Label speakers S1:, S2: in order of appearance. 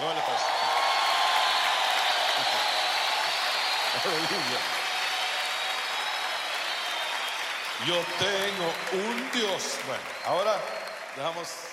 S1: No le pasa. Aleluya. Yo tengo un Dios. Bueno, ahora dejamos